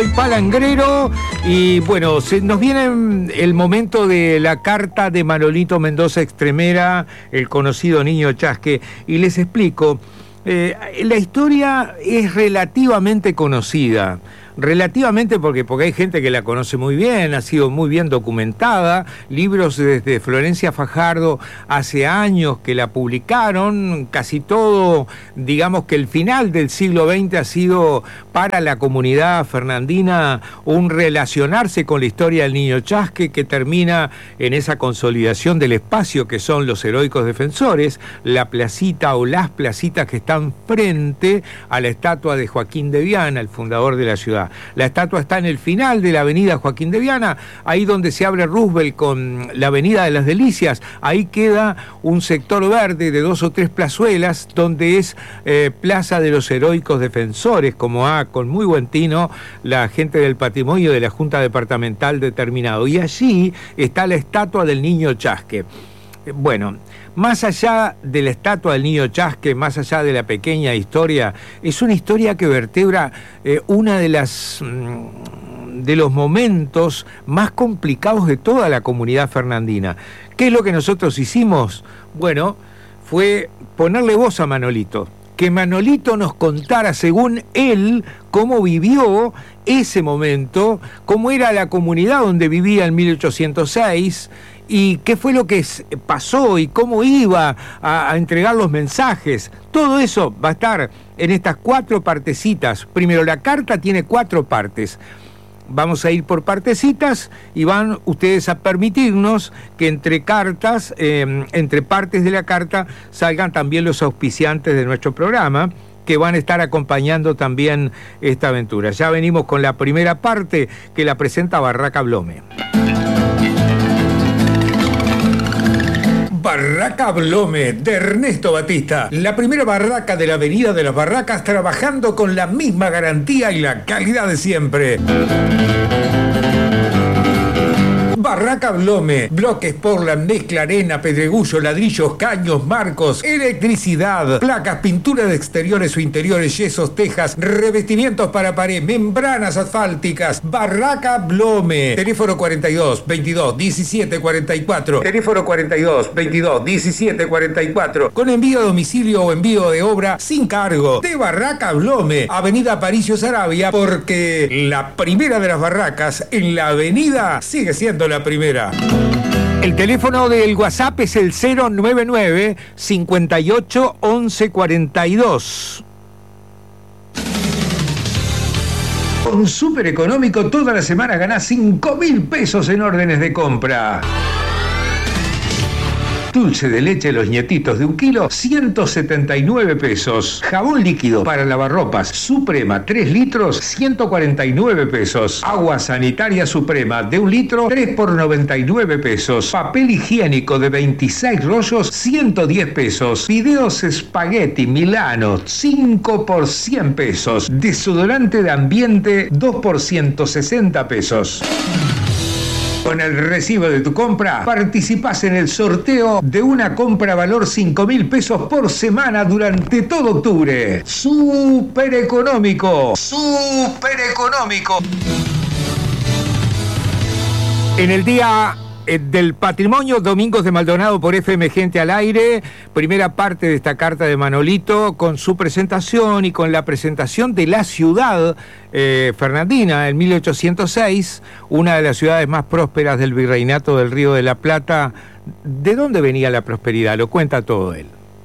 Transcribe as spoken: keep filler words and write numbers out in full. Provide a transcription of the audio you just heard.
Soy Palangrero y bueno, se, nos viene el momento de la carta de Manolito Mendoza Extremera, el conocido Niño Chasque, y les explico. Eh, la historia es relativamente conocida. Relativamente porque, porque hay gente que la conoce muy bien, ha sido muy bien documentada, libros desde Florencia Fajardo hace años que la publicaron, casi todo, digamos que el final del siglo veinte ha sido para la comunidad fernandina un relacionarse con la historia del Niño Chasque que termina en esa consolidación del espacio que son los heroicos defensores, la placita o las placitas que están frente a la estatua de Joaquín de Viana, el fundador de la ciudad. La estatua está en el final de la avenida Joaquín de Viana, ahí donde se abre Roosevelt con la avenida de las Delicias, ahí queda un sector verde de dos o tres plazuelas, donde es eh, Plaza de los Heroicos Defensores, como ha con muy buen tino la gente del patrimonio de la Junta Departamental determinado. Y allí está la estatua del Niño Chasque. Bueno, más allá de la estatua del Niño Chasque, más allá de la pequeña historia, es una historia que vertebra eh, una de las mm, de los momentos más complicados de toda la comunidad fernandina. ¿Qué es lo que nosotros hicimos? Bueno, fue ponerle voz a Manolito, que Manolito nos contara, según él, cómo vivió ese momento, cómo era la comunidad donde vivía en mil ochocientos seis, y qué fue lo que pasó y cómo iba a, a entregar los mensajes. Todo eso va a estar en estas cuatro partecitas. Primero, la carta tiene cuatro partes. Vamos a ir por partecitas y van ustedes a permitirnos que entre cartas, eh, entre partes de la carta, salgan también los auspiciantes de nuestro programa, que van a estar acompañando también esta aventura. Ya venimos con la primera parte, que la presenta Barraca Blome. Barraca Blome, de Ernesto Batista, la primera barraca de la Avenida de las Barracas, trabajando con la misma garantía y la calidad de siempre. Barraca Blome, bloques Portland, mezcla arena, pedregullo, ladrillos, caños, marcos, electricidad, placas, pintura de exteriores o interiores, yesos, tejas, revestimientos para pared, membranas asfálticas. Barraca Blome, teléfono cuarenta y dos, veintidós, diecisiete, cuarenta y cuatro, teléfono cuarenta y dos, veintidós, diecisiete, cuarenta y cuatro, con envío a domicilio o envío de obra sin cargo. De Barraca Blome, Avenida Aparicio Saravia, porque la primera de las barracas en la avenida sigue siendo la primera. El teléfono del WhatsApp es el cero noventa y nueve, cincuenta y ocho, once cuarenta y dos. Con Súper Económico toda la semana ganás cinco mil pesos en órdenes de compra. Dulce de leche Los Nietitos de un kilo, ciento setenta y nueve pesos. Jabón líquido para lavarropas Suprema, tres litros, ciento cuarenta y nueve pesos. Agua sanitaria Suprema de un litro, tres por noventa y nueve pesos. Papel higiénico de veintiséis rollos, ciento diez pesos. Fideos espagueti Milano, cinco por cien pesos. Desodorante de ambiente, dos por ciento sesenta pesos. Con el recibo de tu compra, participás en el sorteo de una compra valor cinco mil pesos por semana durante todo octubre. ¡Súper económico! ¡Súper económico! En el día del patrimonio, Domingos de Maldonado por F M Gente al Aire, primera parte de esta carta de Manolito, con su presentación y con la presentación de la ciudad eh, fernandina en mil ochocientos seis, una de las ciudades más prósperas del Virreinato del Río de la Plata. ¿De dónde venía la prosperidad? Lo cuenta todo él.